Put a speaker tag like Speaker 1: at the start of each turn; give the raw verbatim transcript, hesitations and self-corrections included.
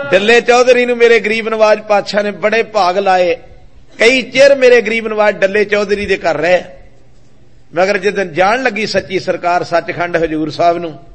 Speaker 1: ਡੱਲੇ ਚੌਧਰੀ ਨੂੰ ਮੇਰੇ ਗਰੀਬ ਨਵਾਜ ਪਾਤਸ਼ਾਹ ਨੇ ਬੜੇ ਭਾਗ ਲਾਏ। ਕਈ ਚਿਰ ਮੇਰੇ ਗਰੀਬ ਨਵਾਜ ਡੱਲੇ ਚੌਧਰੀ ਦੇ ਘਰ ਰਹੇ, ਮਗਰ ਜਦੋਂ ਜਾਣ ਲੱਗੀ ਸੱਚੀ ਸਰਕਾਰ ਸੱਚਖੰਡ ਹਜ਼ੂਰ ਸਾਹਿਬ ਨੂੰ,